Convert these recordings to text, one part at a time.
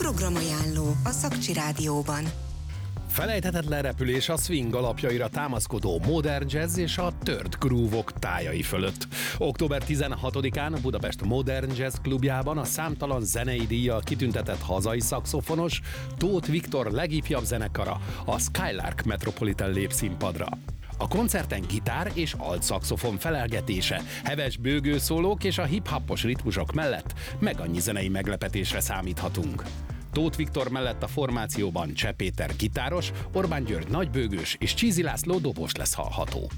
Programajánló a Szakcsi Rádióban. Felejthetetlen repülés a swing alapjaira támaszkodó modern jazz és a tört groove-ok tájai fölött. Október 16-án a Budapest Modern Jazz Klubjában a számtalan zenei díjjal kitüntetett hazai szaxofonos Tóth Viktor legifjabb zenekara, a Skylark Metropolitan lép színpadra. A koncerten gitár és altszaxofon felelgetése, heves bőgőszólók és a hip-hopos ritmusok mellett meg annyi zenei meglepetésre számíthatunk. Tóth Viktor mellett a formációban Cseh Péter gitáros, Orbán György nagybőgős és Csízi László dobos lesz hallható.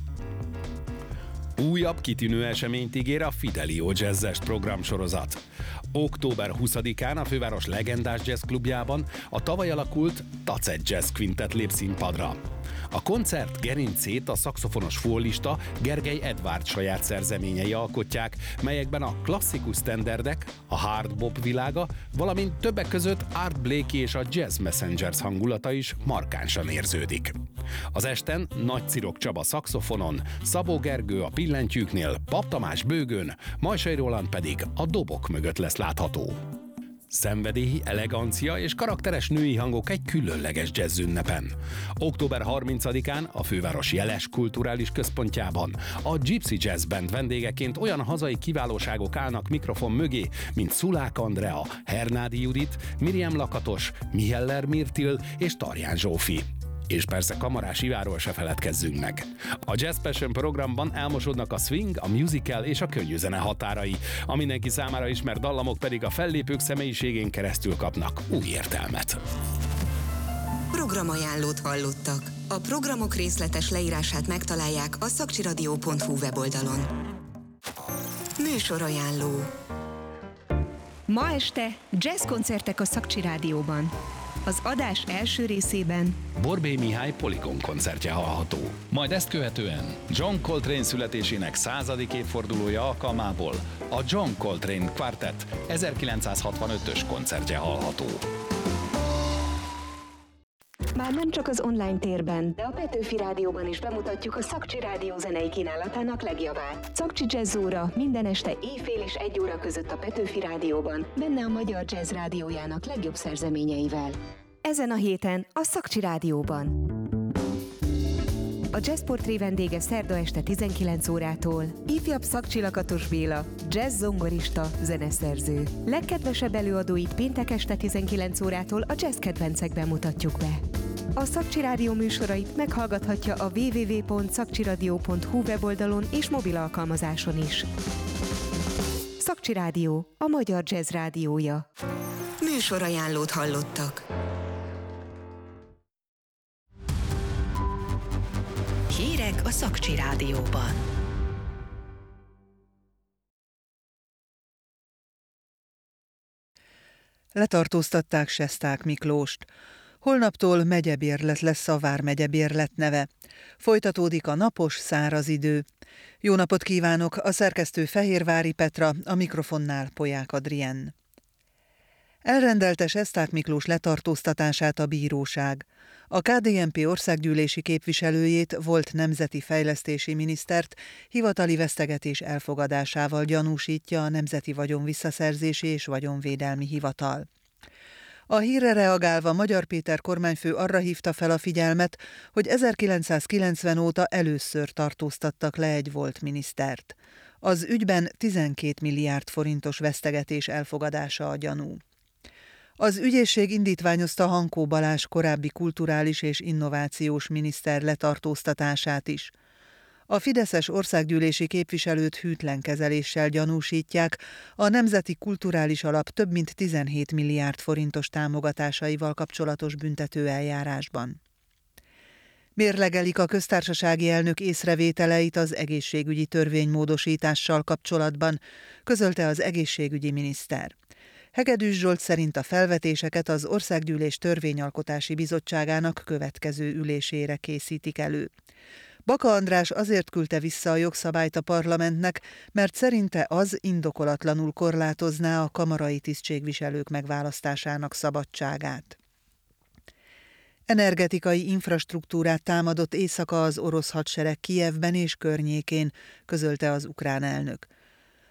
Újabb kitűnő eseményt ígér a Fidelio jazzes programsorozat. Október 20-án a főváros legendás jazzklubjában a tavaly alakult Tacet Jazz Quintet lép színpadra. A koncert gerincét a szaxofonos fólista Gergely Edvárd saját szerzeményei alkotják, melyekben a klasszikus sztenderdek, a hard bop világa, valamint többek között Art Blakey és a Jazz Messengers hangulata is markánsan érződik. Az esten Nagy Cirok Csaba szaxofonon, Szabó Gergő a pillentyűknél, Pap Tamás bőgőn, Majsai Roland pedig a dobok mögött lesz látható. Szenvedélyi, elegancia és karakteres női hangok egy különleges jazz ünnepen. Október 30-án a főváros jeles kulturális központjában a Gypsy Jazz Band vendégeként olyan hazai kiválóságok állnak mikrofon mögé, mint Szulák Andrea, Hernádi Judit, Miriam Lakatos, Miheller Mirtil és Tarján Zsófi. És persze Kamarás Iváról se feledkezzünk meg. A Jazz Passion programban elmosodnak a swing, a musical és a könnyű zene határai. A mindenki számára ismert dallamok pedig a fellépők személyiségén keresztül kapnak új értelmet. Programajánlót hallottak. A programok részletes leírását megtalálják a szakcsiradio.hu weboldalon. Műsorajánló. Ma este jazzkoncertek a Szakcsi Rádióban. Az adás első részében Borbély Mihály Polygon koncertje hallható. Majd ezt követően John Coltrane születésének 100. évfordulója alkalmából a John Coltrane Quartet 1965-ös koncertje hallható. már nem csak az online térben, de a Petőfi Rádióban is bemutatjuk a Szakcsi Rádió zenei kínálatának legjobbát. Szakcsi Jazz óra minden este éjfél és 1 óra között a Petőfi Rádióban, benne a Magyar Jazz Rádiójának legjobb szerzeményeivel. Ezen a héten a Szakcsi Rádióban. A Jazz Portré vendége szerda este 19 órától ifjabb Szakcsi Lakatos Béla, jazz zongorista, zeneszerző. Legkedvesebb előadóit péntek este 19 órától a jazz kedvencekben mutatjuk be. A Szakcsi Rádió műsorait meghallgathatja a www.szakcsiradio.hu weboldalon és mobil alkalmazáson is. Szakcsi Rádió, a Magyar Jazz Rádiója. Műsorajánlót hallottak. Hírek a Szakcsi Rádióban. Letartóztatták Sesták Miklóst. Holnaptól megyebérlet lesz a vármegyebérlet neve. Folytatódik a napos, száraz idő. Jó napot kívánok, a szerkesztő Fehérvári Petra, a mikrofonnál Polyák Adrien. Elrendelte Sesták Miklós letartóztatását a bíróság. A KDNP országgyűlési képviselőjét, volt nemzeti fejlesztési minisztert hivatali vesztegetés elfogadásával gyanúsítja a Nemzeti Vagyon Visszaszerzési és Vagyonvédelmi Hivatal. A hírre reagálva Magyar Péter kormányfő arra hívta fel a figyelmet, hogy 1990 óta először tartóztattak le egy volt minisztert. Az ügyben 12 milliárd forintos vesztegetés elfogadása a gyanú. Az ügyészség indítványozta Hankó Balázs korábbi kulturális és innovációs miniszter letartóztatását is. A fideszes országgyűlési képviselőt hűtlen kezeléssel gyanúsítják a Nemzeti Kulturális Alap több mint 17 milliárd forintos támogatásaival kapcsolatos büntetőeljárásban. Mérlegelik a köztársasági elnök észrevételeit az egészségügyi törvénymódosítással kapcsolatban, közölte az egészségügyi miniszter. Hegedűs Zsolt szerint a felvetéseket az Országgyűlés Törvényalkotási Bizottságának következő ülésére készítik elő. Baka András azért küldte vissza a jogszabályt a parlamentnek, mert szerinte az indokolatlanul korlátozná a kamarai tisztségviselők megválasztásának szabadságát. Energetikai infrastruktúrát támadott éjszaka az orosz hadsereg Kijevben és környékén, közölte az ukrán elnök.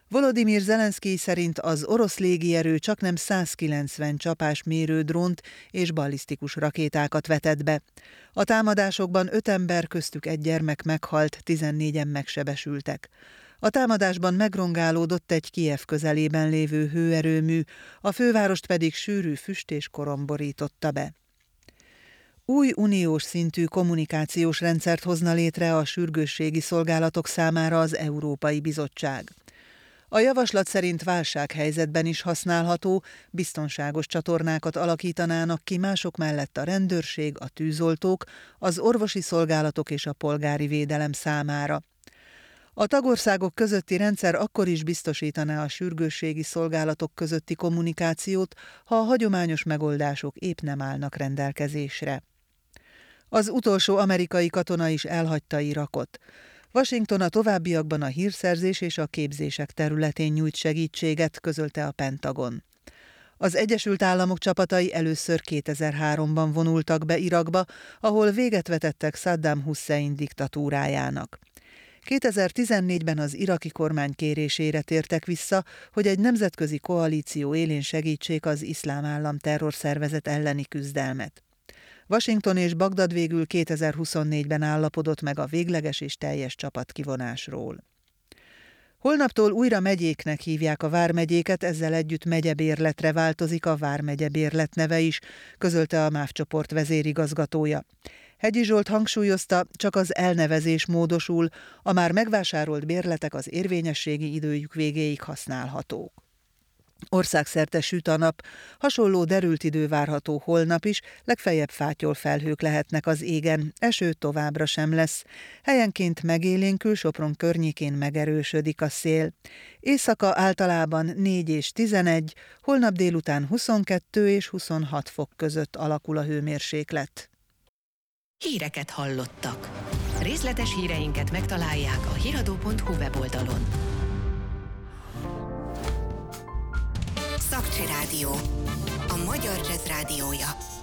Volodymyr Zelenszkij szerint az orosz légierő csaknem 190 csapásmérő drónt és ballisztikus rakétákat vetett be. A támadásokban 5 ember, köztük egy gyermek meghalt, 14-en megsebesültek. A támadásban megrongálódott egy Kijev közelében lévő hőerőmű, a fővárost pedig sűrű füst és korom borította be. Új uniós szintű kommunikációs rendszert hozna létre a sürgősségi szolgálatok számára az Európai Bizottság. A javaslat szerint válsághelyzetben is használható, biztonságos csatornákat alakítanának ki mások mellett a rendőrség, a tűzoltók, az orvosi szolgálatok és a polgári védelem számára. A tagországok közötti rendszer akkor is biztosítaná a sürgősségi szolgálatok közötti kommunikációt, ha a hagyományos megoldások épp nem állnak rendelkezésre. Az utolsó amerikai katona is elhagyta Irakot. Washington a továbbiakban a hírszerzés és a képzések területén nyújt segítséget, közölte a Pentagon. Az Egyesült Államok csapatai először 2003-ban vonultak be Irakba, ahol véget vetettek Saddam Hussein diktatúrájának. 2014-ben az iraki kormány kérésére tértek vissza, hogy egy nemzetközi koalíció élén segítsék az Iszlám Állam terrorszervezet elleni küzdelmet. Washington és Bagdad végül 2024-ben állapodott meg a végleges és teljes csapatkivonásról. Holnaptól újra megyéknek hívják a vármegyéket, ezzel együtt megyebérletre változik a vármegyebérlet neve is, közölte a MÁV csoport vezérigazgatója. Hegyi Zsolt hangsúlyozta, csak az elnevezés módosul, a már megvásárolt bérletek az érvényességi időjük végéig használhatók. Országszerte süt a nap, hasonló derült idő várható holnap is, legfeljebb fátyolfelhők lehetnek az égen, eső továbbra sem lesz. Helyenként megélénkül, Sopron környékén megerősödik a szél. Éjszaka általában 4 és 11, holnap délután 22 és 26 fok között alakul a hőmérséklet. Híreket hallottak. Részletes híreinket megtalálják a hiradó.hu weboldalon. Szakcsi Rádió, a magyar jazz rádiója.